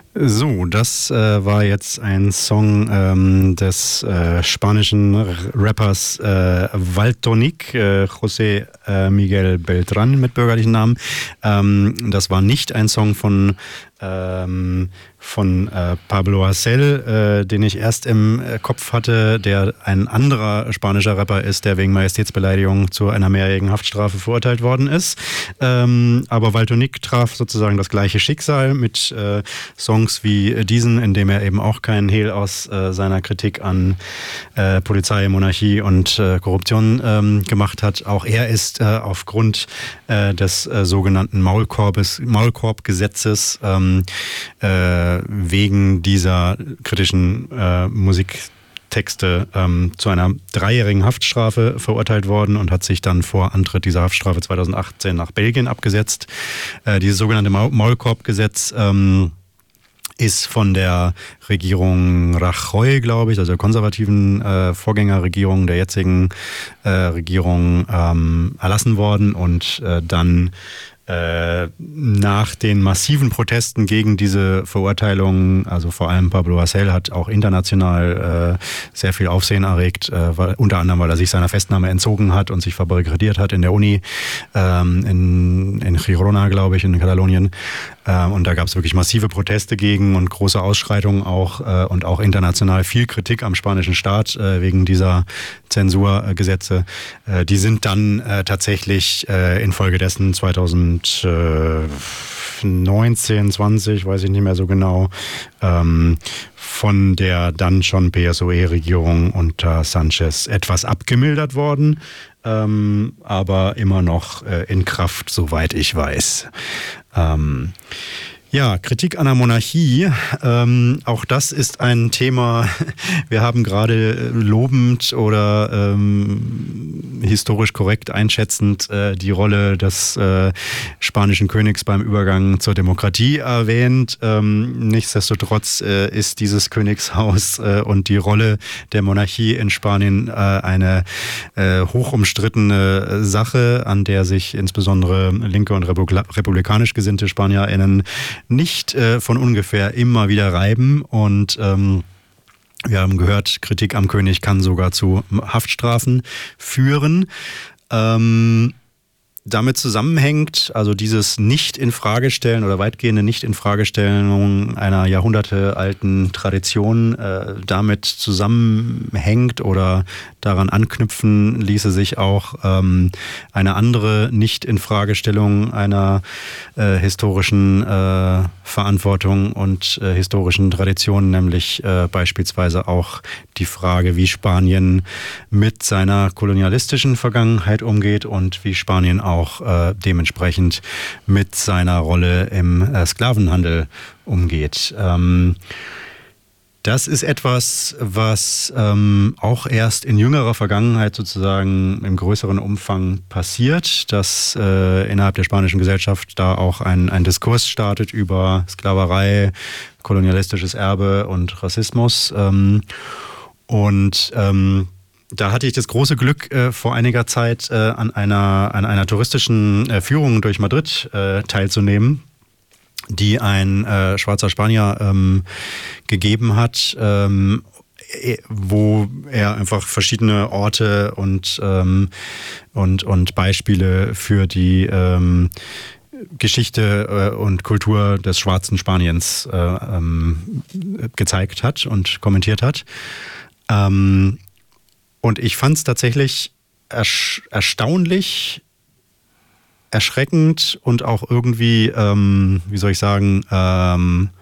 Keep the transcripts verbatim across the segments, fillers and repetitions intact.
So, das äh, war jetzt ein Song ähm, des äh, spanischen R- Rappers äh, Valtonyc, äh, José äh, Miguel Beltrán mit bürgerlichen Namen. Ähm, das war nicht ein Song von ähm, von äh, Pablo Hasél, äh, den ich erst im äh, Kopf hatte, der ein anderer spanischer Rapper ist, der wegen Majestätsbeleidigung zu einer mehrjährigen Haftstrafe verurteilt worden ist. Ähm, aber Valtonyc traf sozusagen das gleiche Schicksal mit äh, Songs wie diesen, in dem er eben auch keinen Hehl aus äh, seiner Kritik an äh, Polizei, Monarchie und äh, Korruption ähm, gemacht hat. Auch er ist äh, aufgrund äh, des äh, sogenannten Maulkorbes, Maulkorbgesetzes ähm, äh, wegen dieser kritischen äh, Musiktexte ähm, zu einer dreijährigen Haftstrafe verurteilt worden und hat sich dann vor Antritt dieser Haftstrafe zweitausendachtzehn nach Belgien abgesetzt. Äh, dieses sogenannte Maul- Maulkorbgesetz ähm, ist von der Regierung Rajoy, glaube ich, also der konservativen äh, Vorgängerregierung der jetzigen äh, Regierung ähm, erlassen worden und äh, dann nach den massiven Protesten gegen diese Verurteilung, also vor allem Pablo Hasél hat auch international äh, sehr viel Aufsehen erregt, äh, weil, unter anderem, weil er sich seiner Festnahme entzogen hat und sich verbarrikadiert hat in der Uni ähm, in, in Girona, glaube ich, in Katalonien. Äh, und da gab es wirklich massive Proteste gegen und große Ausschreitungen auch äh, und auch international viel Kritik am spanischen Staat äh, wegen dieser Zensurgesetze. Äh, die sind dann äh, tatsächlich äh, infolgedessen zweitausendneunzehn, zwanzig, weiß ich nicht mehr so genau, ähm, von der dann schon P S O E-Regierung unter Sanchez etwas abgemildert worden, ähm, aber immer noch äh, in Kraft, soweit ich weiß. Ähm, Ja, Kritik an der Monarchie, ähm, auch das ist ein Thema, wir haben gerade lobend oder ähm, historisch korrekt einschätzend äh, die Rolle des äh, spanischen Königs beim Übergang zur Demokratie erwähnt. Ähm, nichtsdestotrotz äh, ist dieses Königshaus äh, und die Rolle der Monarchie in Spanien äh, eine äh, hoch umstrittene Sache, an der sich insbesondere linke und republik- republikanisch gesinnte SpanierInnen nicht äh, von ungefähr immer wieder reiben und ähm, wir haben gehört, Kritik am König kann sogar zu Haftstrafen führen. Ähm, damit zusammenhängt, also dieses Nicht-in-Frage-Stellen oder weitgehende Nicht-in-Frage-Stellung einer jahrhundertealten Tradition äh, damit zusammenhängt oder daran anknüpfen ließe sich auch ähm, eine andere Nicht-in-Frage-Stellung einer äh, historischen äh, Verantwortung und äh, historischen Tradition, nämlich äh, beispielsweise auch die Frage, wie Spanien mit seiner kolonialistischen Vergangenheit umgeht und wie Spanien auch auch äh, dementsprechend mit seiner Rolle im äh, Sklavenhandel umgeht. Ähm, das ist etwas, was ähm, auch erst in jüngerer Vergangenheit sozusagen im größeren Umfang passiert, dass äh, innerhalb der spanischen Gesellschaft da auch ein, ein Diskurs startet über Sklaverei, kolonialistisches Erbe und Rassismus. Ähm, und ähm, Da hatte ich das große Glück, äh, vor einiger Zeit äh, an einer, an einer touristischen äh, Führung durch Madrid äh, teilzunehmen, die ein äh, schwarzer Spanier ähm, gegeben hat, ähm, wo er einfach verschiedene Orte und, ähm, und, und Beispiele für die ähm, Geschichte äh, und Kultur des schwarzen Spaniens äh, ähm, gezeigt hat und kommentiert hat. Ähm, Und ich fand es tatsächlich ersch- erstaunlich, erschreckend und auch irgendwie, ähm, wie soll ich sagen, ähm,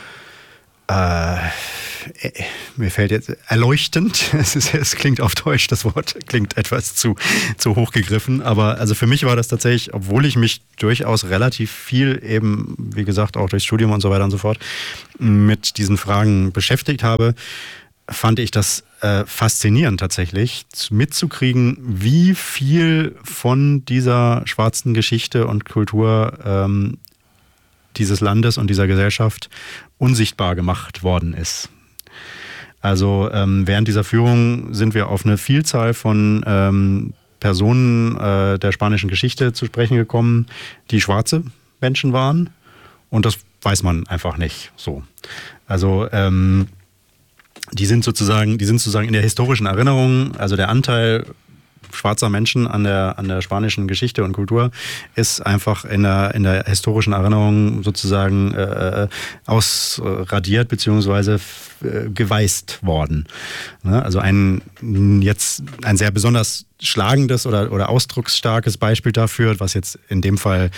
äh, mir fällt jetzt erleuchtend. Es, ist, es klingt auf Deutsch, das Wort klingt etwas zu, zu hoch gegriffen. Aber also für mich war das tatsächlich, obwohl ich mich durchaus relativ viel eben, wie gesagt, auch durchs Studium und so weiter und so fort mit diesen Fragen beschäftigt habe, fand ich das äh, faszinierend tatsächlich, mitzukriegen, wie viel von dieser schwarzen Geschichte und Kultur ähm, dieses Landes und dieser Gesellschaft unsichtbar gemacht worden ist. Also ähm, während dieser Führung sind wir auf eine Vielzahl von ähm, Personen äh, der spanischen Geschichte zu sprechen gekommen, die schwarze Menschen waren Und das weiß man einfach nicht so. Also ähm, die sind sozusagen, die sind sozusagen in der historischen Erinnerung, also der Anteil schwarzer Menschen an der, an der spanischen Geschichte und Kultur ist einfach in der, in der historischen Erinnerung sozusagen äh, ausradiert bzw. äh, geweißt worden. Ne? Also ein jetzt ein sehr besonders schlagendes oder, oder ausdrucksstarkes Beispiel dafür, was jetzt in dem Fall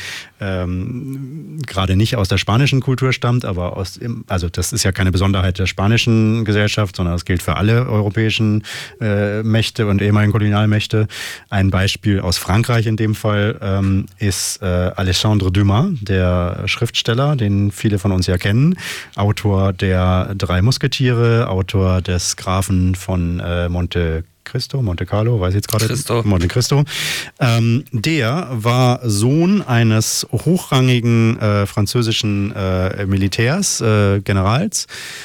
ähm, gerade nicht aus der spanischen Kultur stammt, aber aus, also das ist ja keine Besonderheit der spanischen Gesellschaft, sondern das gilt für alle europäischen äh, Mächte und ehemaligen Kolonialmächte. Ein Beispiel aus Frankreich in dem Fall ähm, ist äh, Alexandre Dumas, der Schriftsteller, den viele von uns ja kennen, Autor der Drei Musketiere, Autor des Grafen von äh, Monte Cristo, Monte Carlo, weiß ich jetzt gerade. Cristo. Monte Cristo. Ähm, der war Sohn eines hochrangigen äh, französischen äh, Militärs, äh, Generals,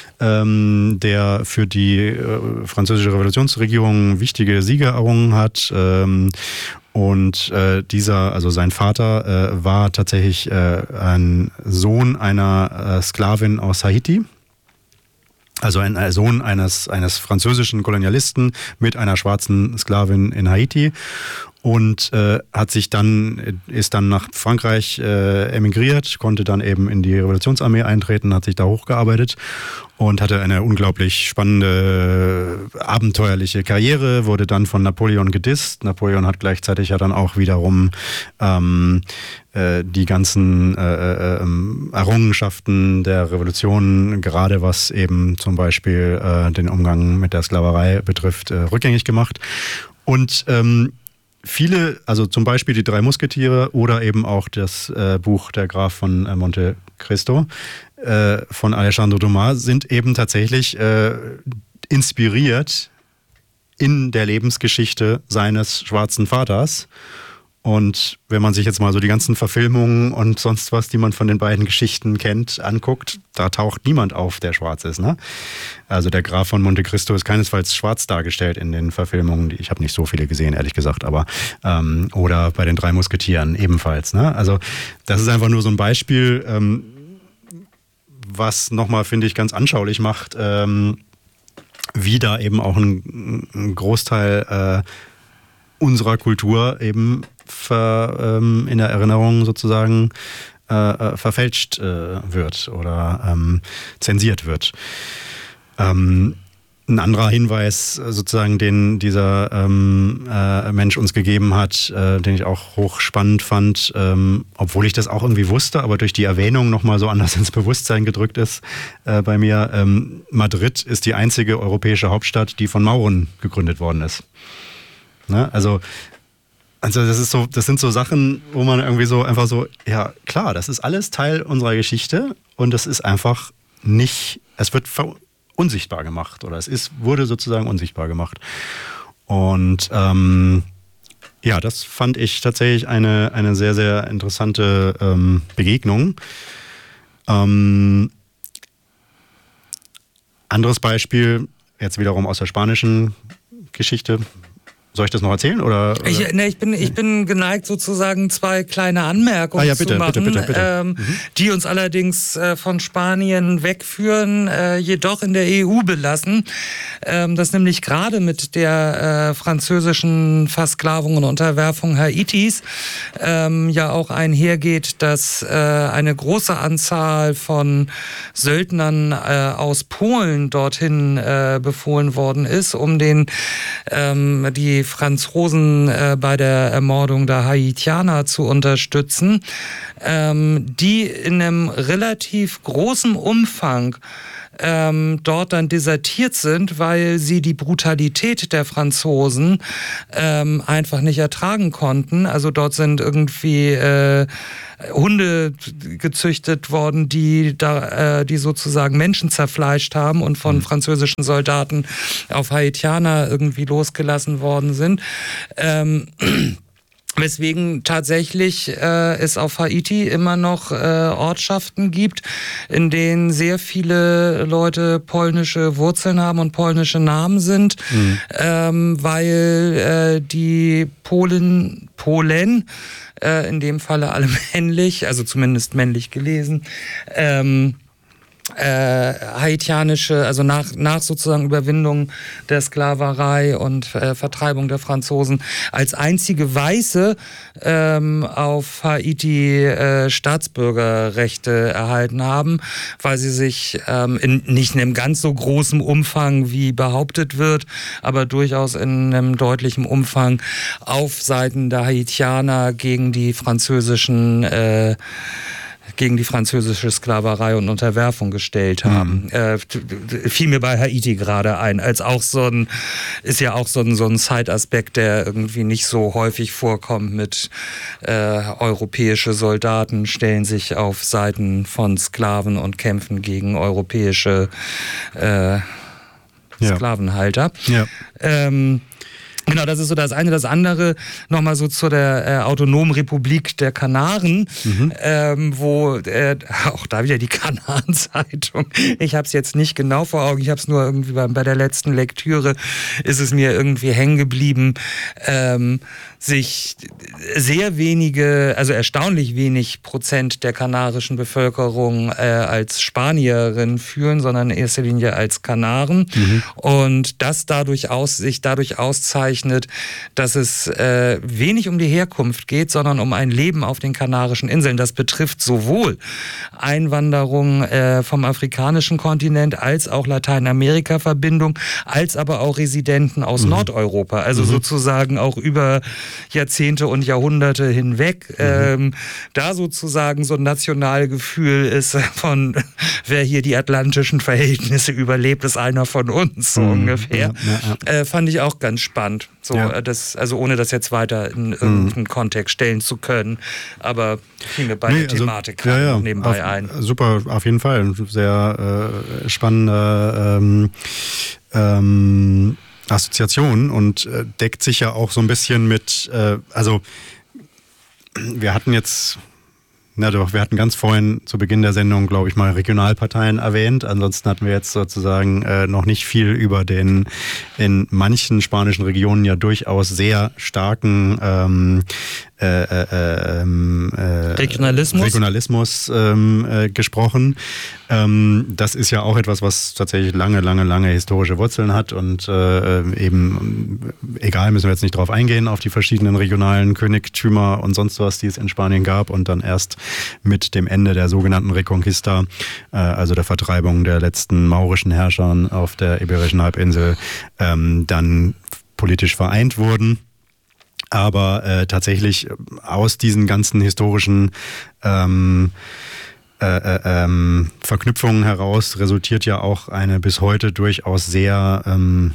ähm, der für die äh, französische Revolutionsregierung wichtige Siege errungen hat. Ähm, Und äh, dieser, also sein Vater, äh, war tatsächlich äh, ein Sohn einer äh, Sklavin aus Haiti. Also ein Sohn eines, eines französischen Kolonialisten mit einer schwarzen Sklavin in Haiti. Und äh, hat sich dann, ist dann nach Frankreich äh, emigriert, konnte dann eben in die Revolutionsarmee eintreten, hat sich da hochgearbeitet und hatte eine unglaublich spannende, abenteuerliche Karriere, wurde dann von Napoleon gedisst. Napoleon hat gleichzeitig ja dann auch wiederum ähm, äh, die ganzen äh, äh, Errungenschaften der Revolution, gerade was eben zum Beispiel äh, den Umgang mit der Sklaverei betrifft, äh, rückgängig gemacht. Und ähm, viele, also zum Beispiel die Drei Musketiere oder eben auch das äh, Buch Der Graf von äh, Monte Cristo äh, von Alexandre Dumas sind eben tatsächlich äh, inspiriert in der Lebensgeschichte seines schwarzen Vaters. Und wenn man sich jetzt mal so die ganzen Verfilmungen und sonst was, die man von den beiden Geschichten kennt, anguckt, da taucht niemand auf, der schwarz ist. Ne? Also der Graf von Monte Cristo ist keinesfalls schwarz dargestellt in den Verfilmungen. Ich habe nicht so viele gesehen, ehrlich gesagt, aber ähm, oder bei den Drei Musketieren ebenfalls. Ne? Also das ist einfach nur so ein Beispiel, ähm, was nochmal, finde ich, ganz anschaulich macht, ähm, wie da eben auch ein, ein Großteil äh, unserer Kultur eben ver, ähm, in der Erinnerung sozusagen äh, verfälscht äh, wird oder ähm, zensiert wird. Ähm, ein anderer Hinweis sozusagen, den dieser ähm, äh, Mensch uns gegeben hat, äh, den ich auch hochspannend fand, ähm, obwohl ich das auch irgendwie wusste, aber durch die Erwähnung nochmal so anders ins Bewusstsein gedrückt ist äh, bei mir. Ähm, Madrid ist die einzige europäische Hauptstadt, die von Mauren gegründet worden ist. Ne? Also, also das ist so, das sind so Sachen, wo man irgendwie so einfach so, ja klar, das ist alles Teil unserer Geschichte und das ist einfach nicht, es wird ver- unsichtbar gemacht oder es ist, wurde sozusagen unsichtbar gemacht. Und ähm, ja, das fand ich tatsächlich eine, eine sehr, sehr interessante ähm, Begegnung. Ähm, anderes Beispiel, jetzt wiederum aus der spanischen Geschichte. Soll ich das noch erzählen? Oder, oder? Ich, ne, ich, bin, ich bin geneigt, sozusagen zwei kleine Anmerkungen ah, ja, bitte, zu machen, bitte, bitte, bitte. Ähm, mhm. die uns allerdings äh, von Spanien wegführen, äh, jedoch in der E U belassen. Ähm, das nämlich gerade mit der äh, französischen Versklavung und Unterwerfung Haitis ähm, ja auch einhergeht, dass äh, eine große Anzahl von Söldnern äh, aus Polen dorthin äh, befohlen worden ist, um den ähm, die Franzosen äh, bei der Ermordung der Haitianer zu unterstützen, ähm, die in einem relativ großen Umfang ähm, dort dann desertiert sind, weil sie die Brutalität der Franzosen ähm, einfach nicht ertragen konnten. Also dort sind irgendwie äh, Hunde gezüchtet worden, die da, äh, die sozusagen Menschen zerfleischt haben und von mhm. französischen Soldaten auf Haitianer irgendwie losgelassen worden sind. Ähm, Weswegen tatsächlich äh, es auf Haiti immer noch äh, Ortschaften gibt, in denen sehr viele Leute polnische Wurzeln haben und polnische Namen sind, mhm. ähm, weil äh, die Polen, Polen, äh, in dem Falle alle männlich, also zumindest männlich gelesen, ähm, Äh, haitianische, also nach, nach sozusagen Überwindung der Sklaverei und äh, Vertreibung der Franzosen als einzige Weiße ähm, auf Haiti äh, Staatsbürgerrechte erhalten haben, weil sie sich ähm, in nicht in einem ganz so großen Umfang wie behauptet wird, aber durchaus in einem deutlichen Umfang auf Seiten der Haitianer gegen die französischen äh, gegen die französische Sklaverei und Unterwerfung gestellt haben. Mhm. Äh, fiel mir bei Haiti gerade ein, als auch so ein, ist ja auch so ein, so ein Side-Aspekt, der irgendwie nicht so häufig vorkommt mit äh, europäische Soldaten stellen sich auf Seiten von Sklaven und kämpfen gegen europäische äh, Sklavenhalter. Ja. Ähm, Genau, das ist so das eine. Das andere nochmal so zu der äh, Autonomen Republik der Kanaren, mhm. ähm, wo äh, auch da wieder die Kanaren-Zeitung. Ich habe es jetzt nicht genau vor Augen, ich habe es nur irgendwie bei, bei der letzten Lektüre ist es mir irgendwie hängen geblieben, ähm, sich sehr wenige, also erstaunlich wenig Prozent der kanarischen Bevölkerung äh, als Spanierin fühlen, sondern in erster Linie als Kanaren. Mhm. Und das dadurch aus, sich dadurch auszeichnet, dass es äh, wenig um die Herkunft geht, sondern um ein Leben auf den Kanarischen Inseln. Das betrifft sowohl Einwanderung äh, vom afrikanischen Kontinent als auch Lateinamerika-Verbindung, als aber auch Residenten aus mhm. Nordeuropa. Also mhm. sozusagen auch über Jahrzehnte und Jahrhunderte hinweg, mhm. ähm, da sozusagen so ein Nationalgefühl ist von, wer hier die atlantischen Verhältnisse überlebt, ist einer von uns, so mhm. ungefähr. Ja, ja, ja. Äh, fand ich auch ganz spannend. So, ja. das, also ohne das jetzt weiter in irgendeinen mhm. Kontext stellen zu können, aber fiel mir bei nee, der also, Thematik ja, ja, nebenbei auf, ein. Super, auf jeden Fall. Sehr äh, spannender ähm, ähm, Assoziation und äh, deckt sich ja auch so ein bisschen mit, äh, also wir hatten jetzt, na doch, wir hatten ganz vorhin zu Beginn der Sendung, glaube ich, mal Regionalparteien erwähnt. Ansonsten hatten wir jetzt sozusagen äh, noch nicht viel über den in manchen spanischen Regionen ja durchaus sehr starken ähm, Äh, äh, äh, Regionalismus, Regionalismus ähm, äh, gesprochen. Ähm, das ist ja auch etwas, was tatsächlich lange, lange, lange historische Wurzeln hat und äh, eben, egal, müssen wir jetzt nicht drauf eingehen, auf die verschiedenen regionalen Königtümer und sonst was, die es in Spanien gab und dann erst mit dem Ende der sogenannten Reconquista, äh, also der Vertreibung der letzten maurischen Herrscher auf der Iberischen Halbinsel, ähm, dann politisch vereint wurden. Aber äh, tatsächlich aus diesen ganzen historischen ähm, äh, äh, ähm, Verknüpfungen heraus resultiert ja auch eine bis heute durchaus sehr ähm,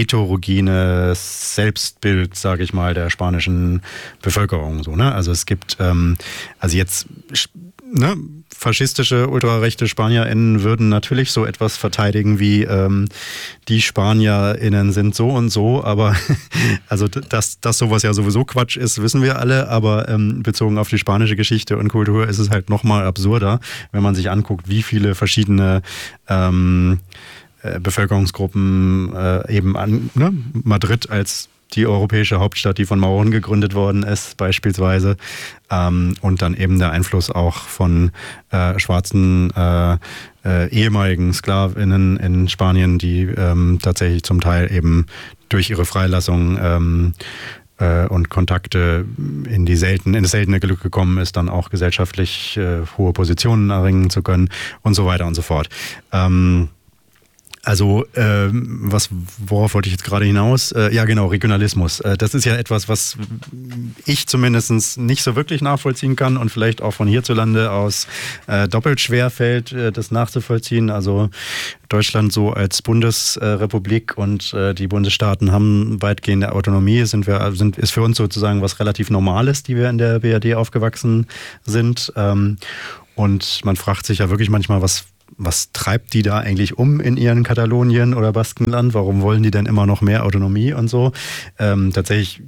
heterogenes Selbstbild, sage ich mal, der spanischen Bevölkerung. So, ne? Also es gibt, ähm, also jetzt, ne, faschistische, ultrarechte SpanierInnen würden natürlich so etwas verteidigen wie ähm, die SpanierInnen sind so und so, aber also dass, dass sowas ja sowieso Quatsch ist, wissen wir alle, aber ähm, bezogen auf die spanische Geschichte und Kultur ist es halt nochmal absurder, wenn man sich anguckt, wie viele verschiedene ähm, äh, Bevölkerungsgruppen äh, eben an, ne, Madrid als die europäische Hauptstadt, die von Mauren gegründet worden ist, beispielsweise. Ähm, und dann eben der Einfluss auch von äh, schwarzen äh, äh, ehemaligen SklavInnen in Spanien, die ähm, tatsächlich zum Teil eben durch ihre Freilassung ähm, äh, und Kontakte in die selten, in das seltene Glück gekommen ist, dann auch gesellschaftlich äh, hohe Positionen erringen zu können und so weiter und so fort. Ähm, Also, äh, was, worauf wollte ich jetzt gerade hinaus? Äh, ja, genau, Regionalismus. Äh, das ist ja etwas, was ich zumindest nicht so wirklich nachvollziehen kann und vielleicht auch von hierzulande aus äh, doppelt schwer fällt, äh, das nachzuvollziehen. Also Deutschland so als Bundesrepublik und äh, die Bundesstaaten haben weitgehende Autonomie, sind wir, sind, ist für uns sozusagen was relativ Normales, die wir in der B R D aufgewachsen sind. Ähm, und man fragt sich ja wirklich manchmal, was Was treibt die da eigentlich um in ihren Katalonien oder Baskenland? Warum wollen die denn immer noch mehr Autonomie und so? Ähm, tatsächlich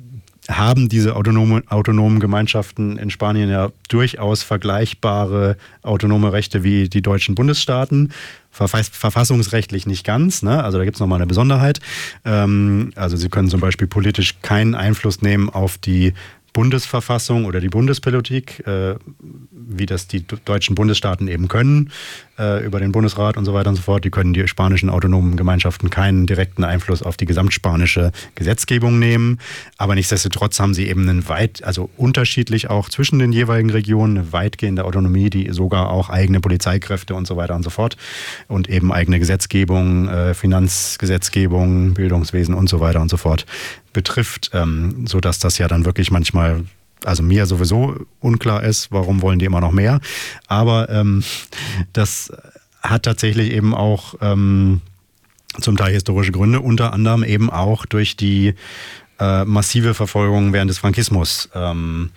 haben diese autonome, autonomen Gemeinschaften in Spanien ja durchaus vergleichbare autonome Rechte wie die deutschen Bundesstaaten. Verfassungsrechtlich nicht ganz, ne? Also da gibt es nochmal eine Besonderheit. Ähm, also sie können zum Beispiel politisch keinen Einfluss nehmen auf die Bundesverfassung oder die Bundespolitik, äh, wie das die deutschen Bundesstaaten eben können, äh, über den Bundesrat und so weiter und so fort. Die können die spanischen autonomen Gemeinschaften keinen direkten Einfluss auf die gesamtspanische Gesetzgebung nehmen. Aber nichtsdestotrotz haben sie eben einen weit, also unterschiedlich auch zwischen den jeweiligen Regionen, eine weitgehende Autonomie, die sogar auch eigene Polizeikräfte und so weiter und so fort und eben eigene Gesetzgebung, äh, Finanzgesetzgebung, Bildungswesen und so weiter und so fort betrifft, ähm, sodass das ja dann wirklich manchmal, also mir sowieso unklar ist, warum wollen die immer noch mehr. Aber ähm, das hat tatsächlich eben auch ähm, zum Teil historische Gründe, unter anderem eben auch durch die äh, massive Verfolgung während des Frankismus, ähm,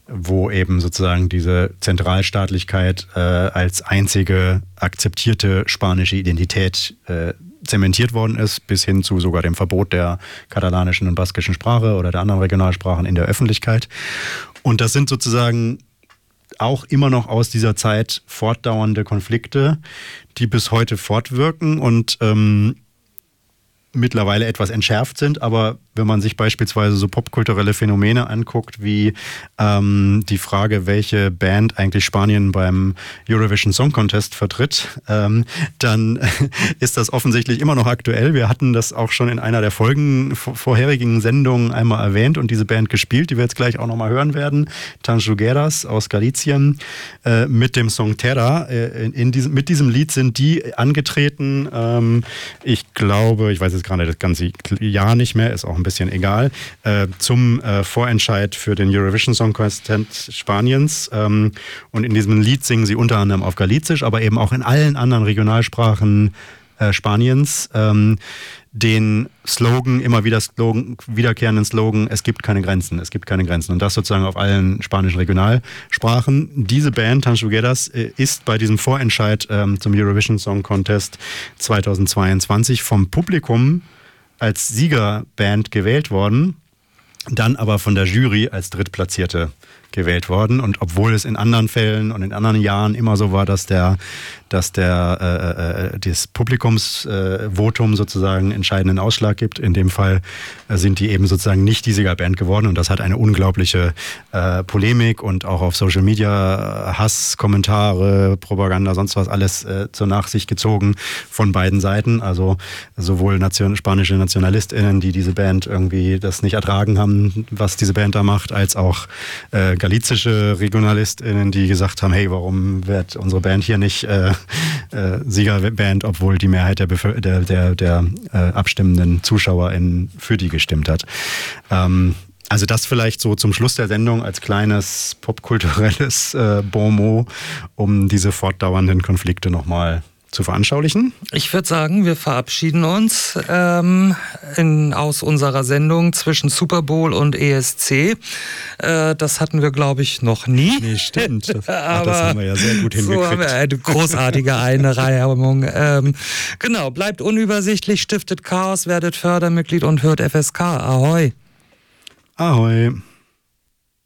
wo eben sozusagen diese Zentralstaatlichkeit äh, als einzige akzeptierte spanische Identität äh, zementiert worden ist, bis hin zu sogar dem Verbot der katalanischen und baskischen Sprache oder der anderen Regionalsprachen in der Öffentlichkeit. Und das sind sozusagen auch immer noch aus dieser Zeit fortdauernde Konflikte, die bis heute fortwirken und ähm, mittlerweile etwas entschärft sind, aber wenn man sich beispielsweise so popkulturelle Phänomene anguckt, wie ähm, die Frage, welche Band eigentlich Spanien beim Eurovision Song Contest vertritt, ähm, dann ist das offensichtlich immer noch aktuell. Wir hatten das auch schon in einer der Folgen vorherigen Sendungen einmal erwähnt und diese Band gespielt, die wir jetzt gleich auch nochmal hören werden, Tanjugueras aus Galicien, äh, mit dem Song Terra. Äh, in diesem, mit diesem Lied sind die angetreten. Ähm, ich glaube, ich weiß jetzt gerade das ganze Jahr nicht mehr, ist auch ein bisschen egal, äh, zum äh, Vorentscheid für den Eurovision Song Contest Spaniens. Ähm, und in diesem Lied singen sie unter anderem auf Galizisch, aber eben auch in allen anderen Regionalsprachen äh, Spaniens ähm, den Slogan, immer wieder Slogan, wiederkehrenden Slogan, es gibt keine Grenzen, es gibt keine Grenzen. Und das sozusagen auf allen spanischen Regionalsprachen. Diese Band, Tanjugueras, äh, ist bei diesem Vorentscheid ähm, zum Eurovision Song Contest zweitausendzweiundzwanzig vom Publikum als Siegerband gewählt worden, dann aber von der Jury als Drittplatzierte gewählt worden. Und obwohl es in anderen Fällen und in anderen Jahren immer so war, dass der, dass der äh, das Publikumsvotum äh, sozusagen entscheidenden Ausschlag gibt, in dem Fall äh, sind die eben sozusagen nicht die Siegerband geworden. Und das hat eine unglaubliche äh, Polemik und auch auf Social Media Hass, Kommentare, Propaganda, sonst was alles äh, zur Nachsicht gezogen von beiden Seiten. Also sowohl Nation, spanische NationalistInnen, die diese Band irgendwie das nicht ertragen haben, was diese Band da macht, als auch äh, galizische RegionalistInnen, die gesagt haben, hey, warum wird unsere Band hier nicht äh, äh, Siegerband, obwohl die Mehrheit der, Bevölker- der, der, der äh, abstimmenden ZuschauerInnen für die gestimmt hat. Ähm, also das vielleicht so zum Schluss der Sendung als kleines popkulturelles äh, Bon mot, um diese fortdauernden Konflikte nochmal zu veranschaulichen. Ich würde sagen, wir verabschieden uns ähm, in, aus unserer Sendung zwischen Super Bowl und E S C. Äh, das hatten wir, glaube ich, noch nie. Nee, stimmt. Das, ach, das haben wir ja sehr gut hingekriegt. So haben wir eine großartige Einreihung. ähm, genau, bleibt unübersichtlich, stiftet Chaos, werdet Fördermitglied und hört F S K. Ahoi. Ahoi.